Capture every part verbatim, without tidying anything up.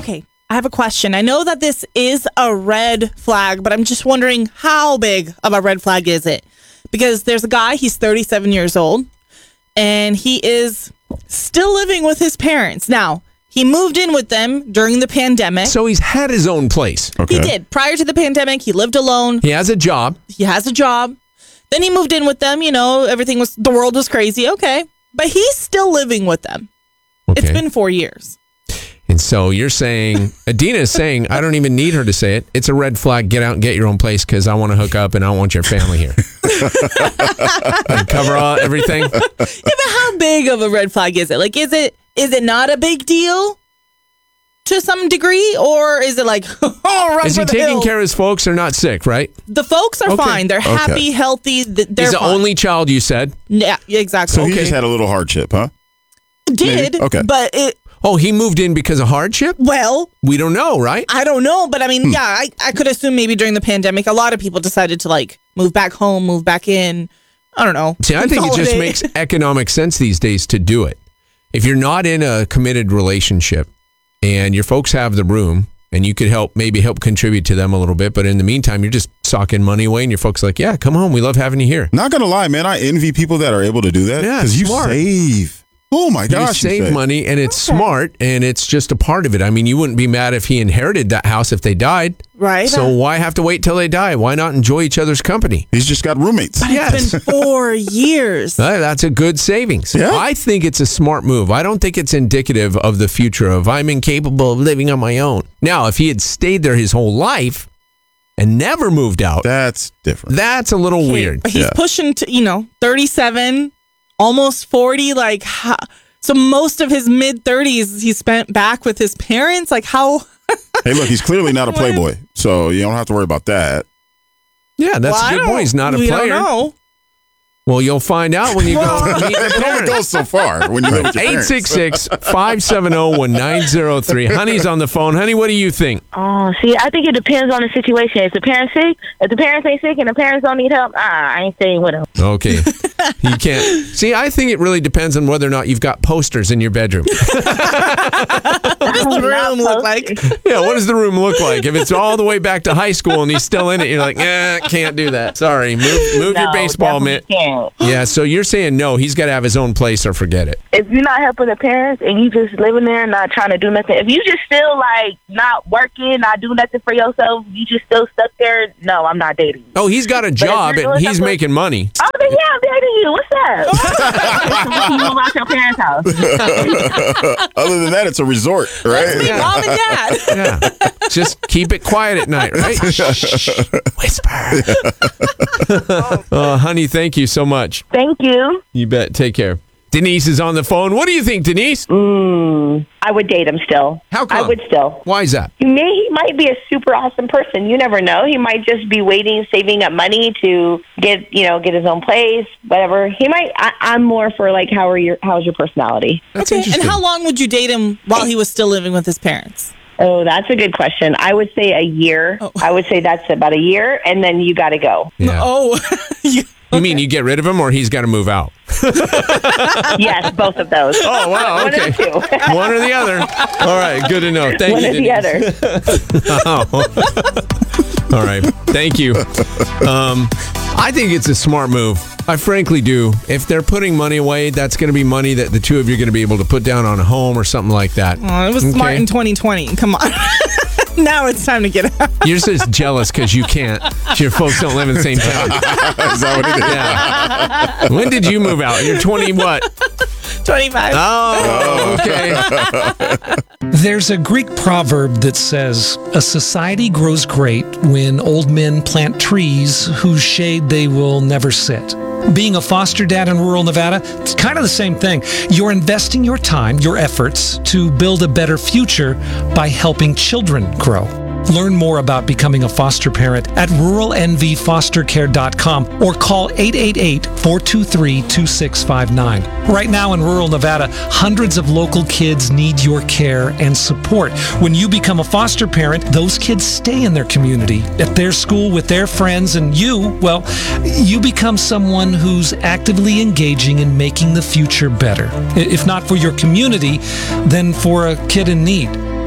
Okay, I have a question. I know that this is a red flag, but I'm just wondering how big of a red flag is it? Because there's a guy, he's thirty-seven years old, and he is still living with his parents. Now, he moved in with them during the pandemic. So he's had his own place. Okay. He did. Prior to the pandemic, he lived alone. He has a job. He has a job. Then he moved in with them. You know, everything was, the world was crazy. Okay. But he's still living with them. Okay. It's been four years. And so you're saying, Adina is saying, I don't even need her to say it. It's a red flag. Get out and get your own place because I want to hook up and I don't want your family here. And cover all, everything. Yeah, but how big of a red flag is it? Like, is it is it not a big deal to some degree? Or is it like, oh, run Is he for the taking hills? care of his folks or not sick, right? The folks are Okay. fine. They're Okay. happy, healthy. th- They're He's the fine. only child you said? Yeah, exactly. So he Okay. just had a little hardship, huh? Did, Maybe. Okay. but it, Oh, he moved in because of hardship? well, We don't know, right? I don't know, but I mean, Hmm. yeah, I, I could assume maybe during the pandemic, a lot of people decided to like move back home, move back in. I don't know. See, I think it just consolidate. makes economic sense these days to do it. If you're not in a committed relationship and your folks have the room and you could help, maybe help contribute to them a little bit, but in the meantime, you're just socking money away and your folks are like, yeah, come home. We love having you here. Not gonna lie, man. I envy people that are able to do that Yeah, because you smart. save. Oh my gosh, you save save. money and it's smart and it's just a part of it. I mean, you wouldn't be mad if he inherited that house if they died. Right. So why have to wait till they die? Why not enjoy each other's company? He's just got roommates. But Yes. it's been four years. Uh, That's a good savings. Yeah. I think it's a smart move. I don't think it's indicative of the future of I'm incapable of living on my own. Now, if he had stayed there his whole life and never moved out, That's different. that's a little weird. But he's Yeah. pushing to, you know, thirty-seven, almost forty. Like, how, so most of his mid thirties he spent back with his parents. Like, how? Hey, look, he's clearly not a playboy, so you don't have to worry about that. Yeah, that's Well, I a good don't- point. He's not a we player. Don't know. Well, you'll find out when you go meet the It only parents. goes so far when you live with your eight parents. six six, five seven zero, one nine zero three. Honey's on the phone. Honey, what do you think? Oh, see, I think it depends on the situation. If the parents sick, if the parents ain't sick and the parents don't need help, ah, I ain't staying with them. Okay. You can't. See, I think it really depends on whether or not you've got posters in your bedroom. What does the room look like? Yeah, what does the room look like? If it's all the way back to high school and he's still in it, you're like, eh, can't do that. Sorry. Move move your No, baseball mitt. definitely can't. Yeah, so you're saying no, he's got to have his own place or forget it. If you're not helping the parents and you just living there and not trying to do nothing, if you just still like not working, not doing nothing for yourself, you just still stuck there, no, I'm not dating you. Oh, he's got a job you're and doing he's something- making money. Oh, then yeah, I'm dating you. What's up? You move out your parents' house. Other than that, it's a resort, right? Me, mom and dad. Yeah. Just keep it quiet at night, right? Shh. Whisper. uh, honey, thank you so much. Thank you. You bet. Take care. Denise is on the phone. What do you think, Denise? Mm, I would date him still. How come? I would still. Why is that? He may, he might be a super awesome person. You never know. He might just be waiting, saving up money to get, you know, get his own place, whatever. He might. I, I'm more for like, how are your, how's your personality? That's Okay. And interesting. how long would you date him while he was still living with his parents? Oh, that's a good question. I would say a year. Oh. I would say that's about a year, and then you got to go. Yeah. Oh, you- You mean you get rid of him or he's got to move out? Yes, both of those. Oh, wow. One Okay. of the two. One or the other. All right. Good to know. Thank One you, or Denise. the other. Oh. All right. Thank you. Um, I think it's a smart move. I frankly do. If they're putting money away, that's going to be money that the two of you are going to be able to put down on a home or something like that. oh, it was smart Okay. in twenty twenty. Come on. Now it's time to get out. You're just jealous because you can't. Your folks don't live in the same town. Is that what it is? Yeah. When did you move out? You're twenty what? twenty-five. Oh, okay. There's a Greek proverb that says, "A society grows great when old men plant trees whose shade they will never sit." Being a foster dad in rural Nevada, it's kind of the same thing. You're investing your time, your efforts to build a better future by helping children grow. Learn more about becoming a foster parent at rural n v foster care dot com or call eight eight eight, four two three, two six five nine. Right now in rural Nevada, hundreds of local kids need your care and support. When you become a foster parent, those kids stay in their community, at their school, with their friends, and you, well, you become someone who's actively engaging in making the future better. If not for your community, then for a kid in need.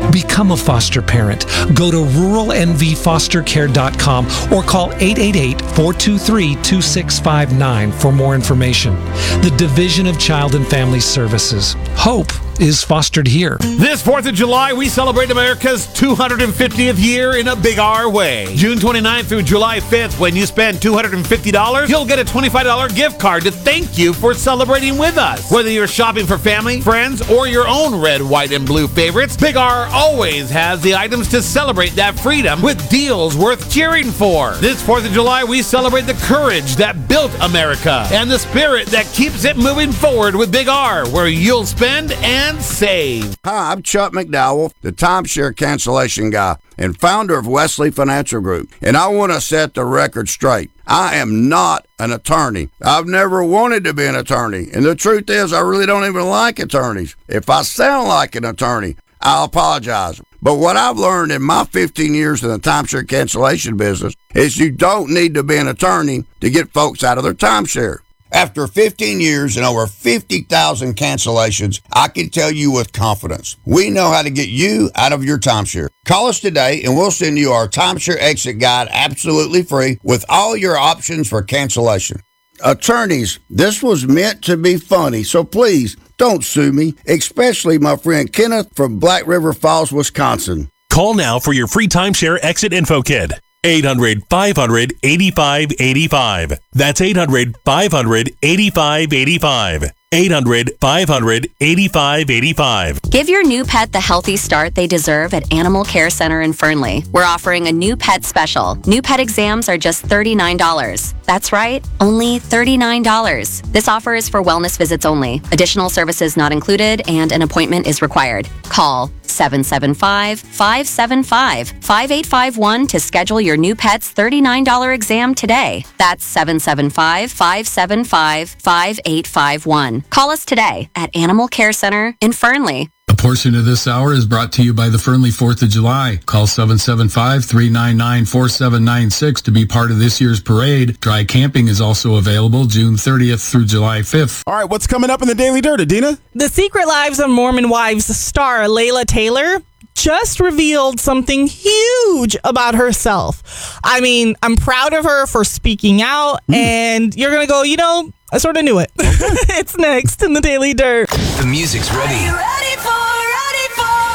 Become a foster parent. Go to rural n v foster care dot com or call eight eight eight, four two three, two six five nine for more information. The Division of Child and Family Services. Hope is fostered here. This fourth of July, we celebrate America's two hundred fiftieth year in a big R way. June twenty-ninth through July fifth, when you spend two hundred fifty dollars, you'll get a twenty-five dollars gift card to thank you for celebrating with us. Whether you're shopping for family, friends, or your own red, white, and blue favorites, Big R always has the items to celebrate that freedom with deals worth cheering for. This fourth of July, we celebrate the courage that built America and the spirit that keeps it moving forward with Big R, where you'll spend and save. Hi, I'm Chuck McDowell, the timeshare cancellation guy and founder of Wesley Financial Group, and I want to set the record straight. I am not an attorney. I've never wanted to be an attorney, and the truth is I really don't even like attorneys. If I sound like an attorney, I'll apologize. But what I've learned in my fifteen years in the timeshare cancellation business is you don't need to be an attorney to get folks out of their timeshare. After fifteen years and over fifty thousand cancellations, I can tell you with confidence, we know how to get you out of your timeshare. Call us today and we'll send you our timeshare exit guide absolutely free with all your options for cancellation. Attorneys, this was meant to be funny, so please don't sue me, especially my friend Kenneth from Black River Falls, Wisconsin. Call now for your free timeshare exit info kit. eight hundred, five hundred, eighty-five eighty-five. That's eight hundred, five hundred, eighty-five eighty-five. eight hundred, five hundred, eighty-five eighty-five. Give your new pet the healthy start they deserve at Animal Care Center in Fernley. We're offering a new pet special. New pet exams are just thirty-nine dollars. That's right, only thirty-nine dollars. This offer is for wellness visits only. Additional services not included and an appointment is required. Call seven seven five, five seven five, five eight five one to schedule your new pet's thirty-nine dollars exam today. That's seven seven five, five seven five, five eight five one. Call us today at Animal Care Center in Fernley. A portion of this hour is brought to you by the Fernley fourth of July. Call seven seven five, three nine nine, four seven nine six to be part of this year's parade. Dry camping is also available June thirtieth through July fifth. All right, what's coming up in the Daily Dirt, Adina? The Secret Lives of Mormon Wives star Layla Taylor just revealed something huge about herself. I mean, I'm proud of her for speaking out, mm. and you're going to go, you know, I sort of knew it. It's next in the Daily Dirt. The music's ready. Are you ready for, ready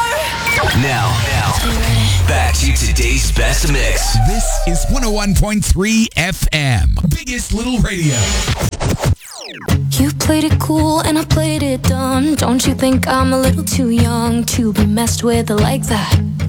for? Now, now, back to today's best mix. This is one oh one point three F M, biggest little radio. You played it cool and I played it dumb. Don't you think I'm a little too young to be messed with like that?